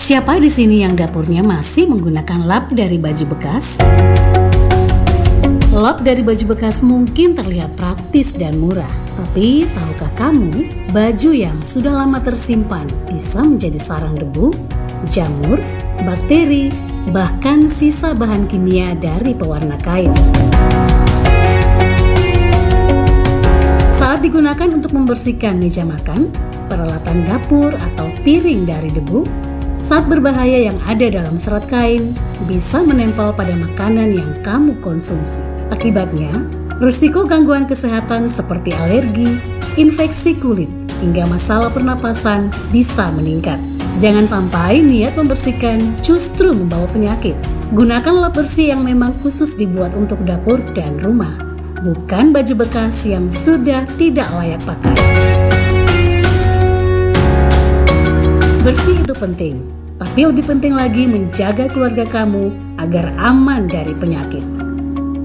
Siapa di sini yang dapurnya masih menggunakan lap dari baju bekas? Lap dari baju bekas mungkin terlihat praktis dan murah, tapi tahukah kamu, baju yang sudah lama tersimpan bisa menjadi sarang debu, jamur, bakteri, bahkan sisa bahan kimia dari pewarna kain. Saat digunakan untuk membersihkan meja makan, peralatan dapur, atau piring dari debu, zat berbahaya yang ada dalam serat kain bisa menempel pada makanan yang kamu konsumsi. Akibatnya, risiko gangguan kesehatan seperti alergi, infeksi kulit, hingga masalah pernapasan bisa meningkat. Jangan sampai niat membersihkan justru membawa penyakit. Gunakan lap bersih yang memang khusus dibuat untuk dapur dan rumah, bukan baju bekas yang sudah tidak layak pakai. Bersih itu penting, tapi lebih penting lagi menjaga keluarga kamu agar aman dari penyakit.